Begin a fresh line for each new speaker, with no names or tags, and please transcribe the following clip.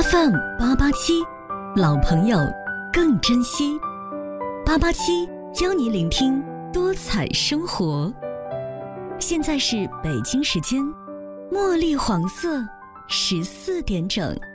FM 887，老朋友更珍惜。887教你聆听多彩生活。现在是北京时间，茉莉黄色14点整。